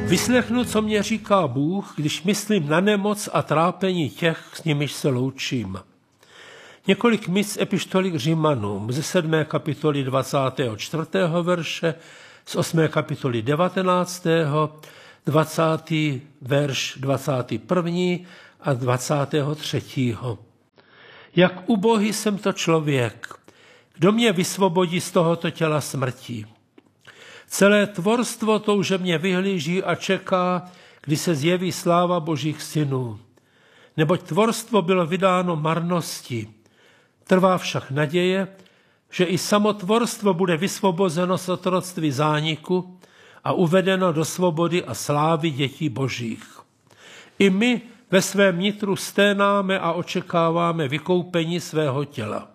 Vyslechnu, co mě říká Bůh, když myslím na nemoc a trápení těch, s nimiž se loučím. Několik míst z epištoly k Římanům, ze 7. kapitoly 24. verše, z 8. kapitoly 19., 20. verš 21. a 23. Jak ubohý jsem to člověk, kdo mě vysvobodí z tohoto těla smrti. Celé tvorstvo toužebně vyhlíží a čeká, kdy se zjeví sláva Božích synů. Neboť tvorstvo bylo vydáno marnosti. Trvá však naděje, že i samo tvorstvo bude vysvobozeno z otroctví zániku a uvedeno do svobody a slávy dětí Božích. I my ve svém nitru sténáme a očekáváme vykoupení svého těla.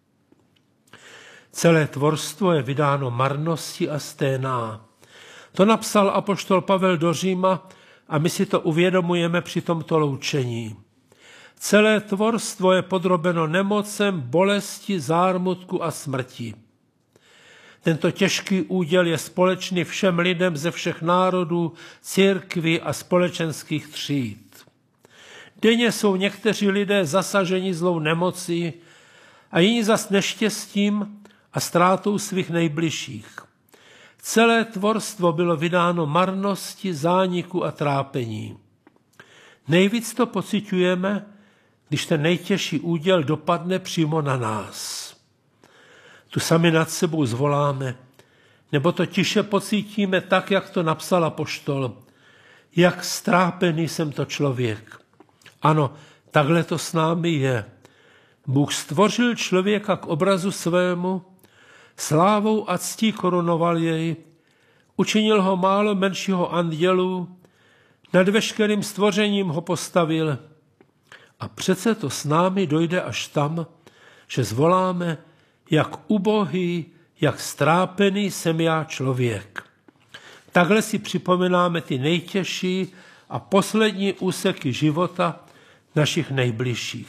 Celé tvorstvo je vydáno marnosti a sténá. To napsal apoštol Pavel do Říma a my si to uvědomujeme při tomto loučení. Celé tvorstvo je podrobeno nemocem, bolesti, zármutku a smrti. Tento těžký úděl je společný všem lidem ze všech národů, církví a společenských tříd. Denně jsou někteří lidé zasaženi zlou nemocí a jiní zas neštěstím a ztrátou svých nejbližších. Celé tvorstvo bylo vydáno marnosti, zániku a trápení. Nejvíc to pociťujeme, když ten nejtěžší úděl dopadne přímo na nás. Tu sami nad sebou zvoláme, nebo to tiše pocítíme tak, jak to napsal apoštol. Jak strápený jsem to člověk. Ano, takhle to s námi je. Bůh stvořil člověka k obrazu svému, slávou a ctí korunoval jej, učinil ho málo menšího andělů, nad veškerým stvořením ho postavil. A přece to s námi dojde až tam, že zvoláme, jak ubohý, jak strápený jsem já člověk. Takhle si připomínáme ty nejtěžší a poslední úseky života našich nejbližších.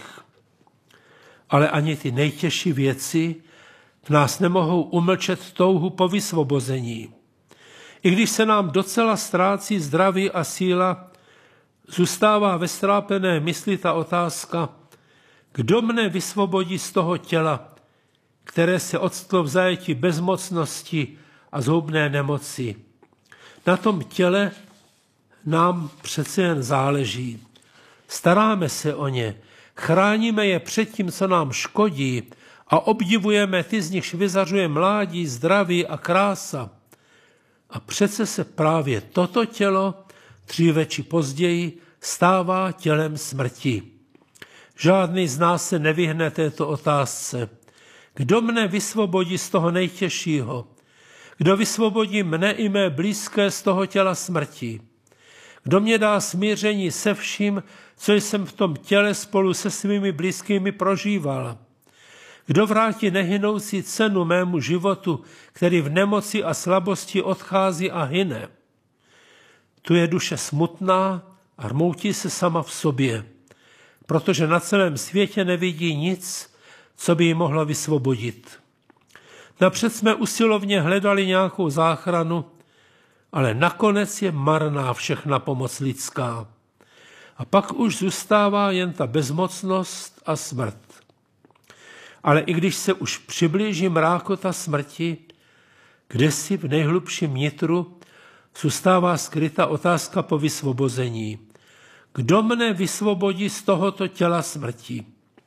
Ale ani ty nejtěžší věci v nás nemohou umlčet touhu po vysvobození. I když se nám docela ztrácí zdraví a síla, zůstává ve strápené mysli ta otázka, kdo mne vysvobodí z toho těla, které se odstlo v zajetí bezmocnosti a zhoubné nemoci. Na tom těle nám přece jen záleží. Staráme se o ně, chráníme je před tím, co nám škodí a obdivujeme ty, z nichž vyzařuje mládí, zdraví a krása. A přece se právě toto tělo dříve či později stává tělem smrti. Žádný z nás se nevyhne této otázce. Kdo mne vysvobodí z toho nejtěžšího? Kdo vysvobodí mne i mé blízké z toho těla smrti? Kdo mě dá smíření se vším, co jsem v tom těle spolu se svými blízkými prožíval? Kdo vrátí nehynoucí cenu mému životu, který v nemoci a slabosti odchází a hyne? Tu je duše smutná a rmoutí se sama v sobě, protože na celém světě nevidí nic, co by ji mohlo vysvobodit. Napřed jsme usilovně hledali nějakou záchranu, ale nakonec je marná všechna pomoc lidská. A pak už zůstává jen ta bezmocnost a smrt. Ale i když se už přiblíží mrákota smrti, kdesi v nejhlubším nitru zůstává skryta otázka po vysvobození. Kdo mne vysvobodí z tohoto těla smrti?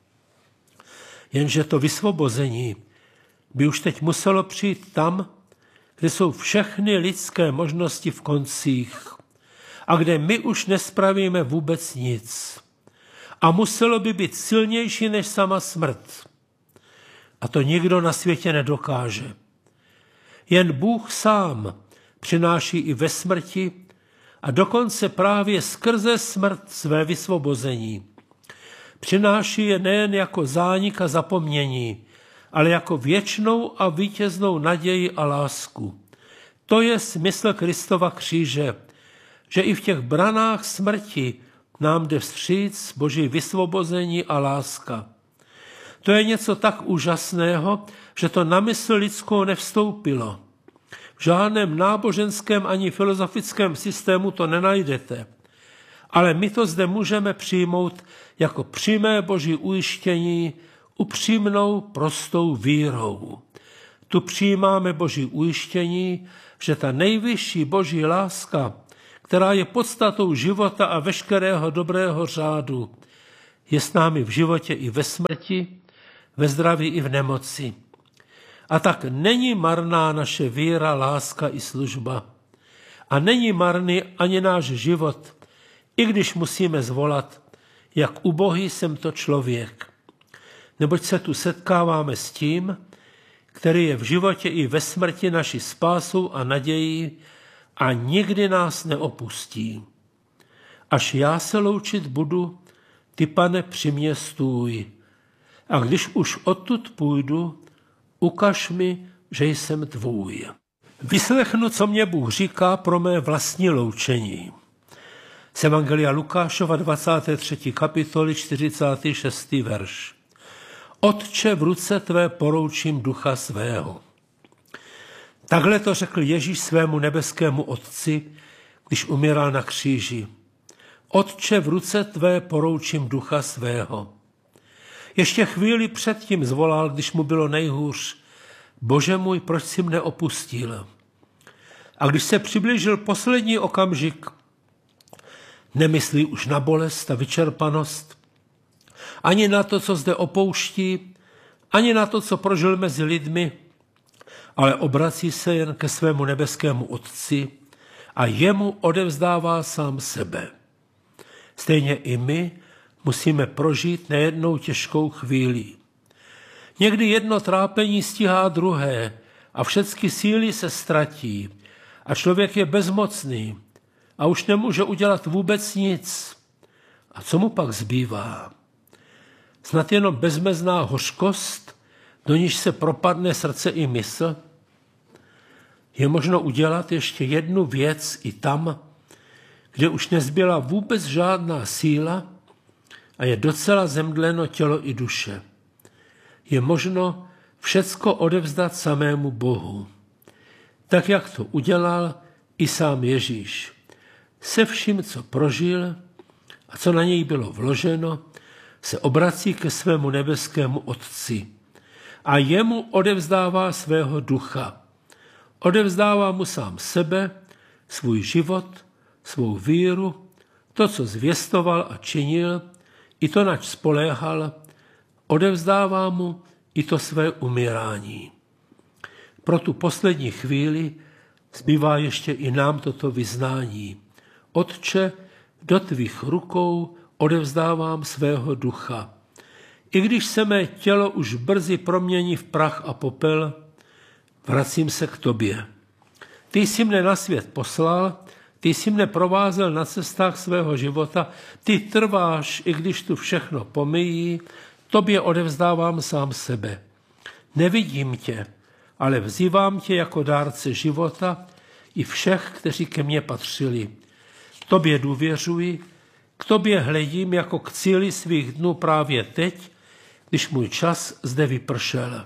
Jenže to vysvobození by už teď muselo přijít tam, kde jsou všechny lidské možnosti v koncích a kde my už nespravíme vůbec nic. A muselo by být silnější než sama smrt. A to nikdo na světě nedokáže. Jen Bůh sám přináší i ve smrti a dokonce právě skrze smrt své vysvobození. Přináší je nejen jako zánik a zapomnění, ale jako věčnou a vítěznou naději a lásku. To je smysl Kristova kříže, že i v těch branách smrti nám jde vstříc Boží vysvobození a láska. To je něco tak úžasného, že to na mysl lidskou nevstoupilo. V žádném náboženském ani filozofickém systému to nenajdete. Ale my to zde můžeme přijmout jako přímé boží ujištění upřímnou, prostou vírou. Tu přijímáme boží ujištění, že ta nejvyšší boží láska, která je podstatou života a veškerého dobrého řádu, je s námi v životě i ve smrti, ve zdraví i v nemoci. A tak není marná naše víra, láska i služba. A není marný ani náš život, i když musíme zvolat, jak ubohý jsem to člověk. Neboť se tu setkáváme s tím, který je v životě i ve smrti naší spásou a nadějí a nikdy nás neopustí. Až já se loučit budu, ty, Pane, při mě stůj. A když už odtud půjdu, ukaž mi, že jsem tvůj. Vyslechnu, co mě Bůh říká pro mé vlastní loučení. Z Evangelia Lukášova 23. kapitoly 46. verš. Otče, v ruce tvé poroučím ducha svého. Takhle to řekl Ježíš svému nebeskému Otci, když umíral na kříži. Otče, v ruce tvé poroučím ducha svého. Ještě chvíli předtím zvolal, když mu bylo nejhůř. Bože můj, proč jsi mne opustil? A když se přiblížil poslední okamžik, nemyslí už na bolest a vyčerpanost, ani na to, co zde opouští, ani na to, co prožil mezi lidmi, ale obrací se jen ke svému nebeskému Otci a jemu odevzdává sám sebe. Stejně i my musíme prožít nejednou těžkou chvíli. Někdy jedno trápení stíhá druhé a všechny síly se ztratí a člověk je bezmocný a už nemůže udělat vůbec nic. A co mu pak zbývá? Snad jenom bezmezná hořkost, do níž se propadne srdce i mysl? Je možno udělat ještě jednu věc i tam, kde už nezbyla vůbec žádná síla a je docela zemdleno tělo i duše. Je možno všecko odevzdat samému Bohu. Tak, jak to udělal i sám Ježíš. Se vším, co prožil a co na něj bylo vloženo, se obrací ke svému nebeskému Otci a jemu odevzdává svého ducha. Odevzdává mu sám sebe, svůj život, svou víru, to, co zvěstoval a činil, i to, nač spoléhal, odevzdává mu i to své umírání. Pro tu poslední chvíli zbývá ještě i nám toto vyznání. Otče, do tvých rukou odevzdávám svého ducha. I když se mé tělo už brzy promění v prach a popel, vracím se k tobě. Ty jsi mne na svět poslal, ty jsi mne provázel na cestách svého života, ty trváš, i když tu všechno pomíjí, tobě odevzdávám sám sebe. Nevidím tě, ale vzývám tě jako dárce života i všech, kteří ke mně patřili. Tobě důvěřuji, k tobě hledím jako k cíli svých dnů právě teď, když můj čas zde vypršel.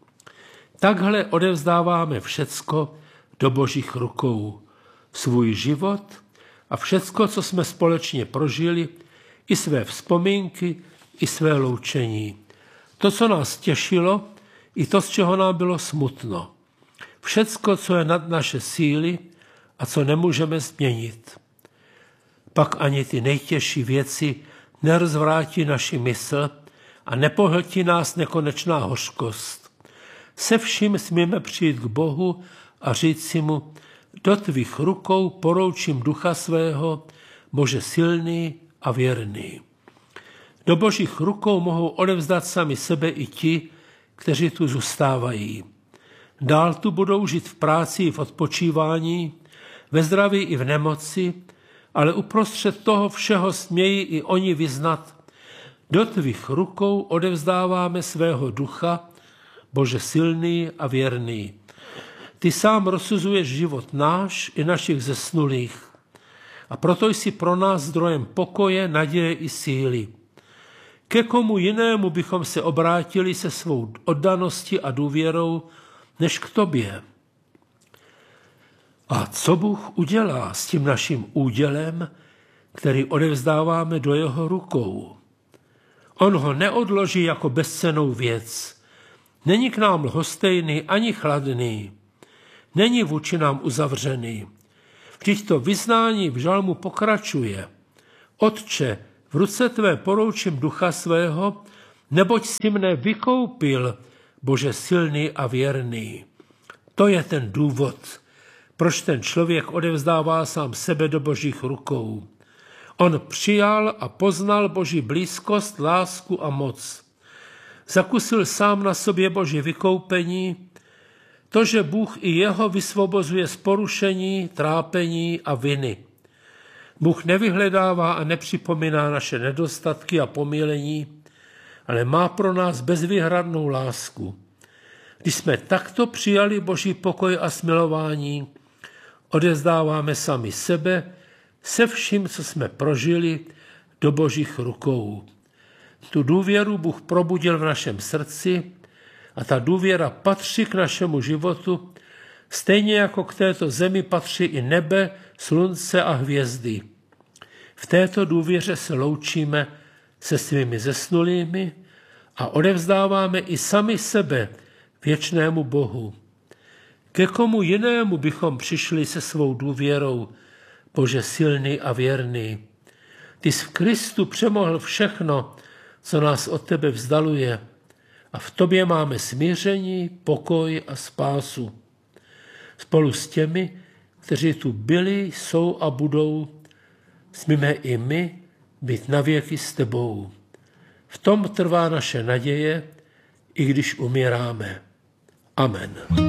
Takhle odevzdáváme všecko do Božích rukou. Svůj život a všecko, co jsme společně prožili, i své vzpomínky, i své loučení. To, co nás těšilo, i to, z čeho nám bylo smutno. Všecko, co je nad naše síly a co nemůžeme změnit. Pak ani ty nejtěžší věci nerozvrátí naši mysl a nepohltí nás nekonečná hořkost. Se vším smíme přijít k Bohu a říct si mu, do tvých rukou poroučím ducha svého, Bože silný a věrný. Do Božích rukou mohou odevzdat sami sebe i ti, kteří tu zůstávají. Dál tu budou žít v práci i v odpočívání, ve zdraví i v nemoci, ale uprostřed toho všeho smějí i oni vyznat, do tvých rukou odevzdáváme svého ducha, Bože silný a věrný. Ty sám rozsuzuješ život náš i našich zesnulých a proto jsi pro nás zdrojem pokoje, naděje i síly. Ke komu jinému bychom se obrátili se svou oddaností a důvěrou, než k tobě? A co Bůh udělá s tím naším údělem, který odevzdáváme do jeho rukou? On ho neodloží jako bezcennou věc. Není k nám lhostejný ani chladný. Není vůči nám uzavřený. Vždyť to vyznání v žalmu pokračuje. Otče, v ruce tvé poroučím ducha svého, neboť jsi mne vykoupil, Bože silný a věrný. To je ten důvod, proč ten člověk odevzdává sám sebe do Božích rukou. On přijal a poznal Boží blízkost, lásku a moc. Zakusil sám na sobě Boží vykoupení, to, že Bůh i jeho vysvobozuje z porušení, trápení a viny. Bůh nevyhledává a nepřipomíná naše nedostatky a pomílení, ale má pro nás bezvýhradnou lásku. Když jsme takto přijali Boží pokoj a smilování, odevzdáváme sami sebe se vším, co jsme prožili, do Božích rukou. Tu důvěru Bůh probudil v našem srdci a ta důvěra patří k našemu životu, stejně jako k této zemi patří i nebe, slunce a hvězdy. V této důvěře se loučíme se svými zesnulými a odevzdáváme i sami sebe věčnému Bohu. Ke komu jinému bychom přišli se svou důvěrou, Bože silný a věrný? Ty jsi v Kristu přemohl všechno, co nás od tebe vzdaluje, a v tobě máme smíření, pokoj a spásu. Spolu s těmi, kteří tu byli, jsou a budou, smíme i my být navěky s tebou. V tom trvá naše naděje, i když umíráme. Amen.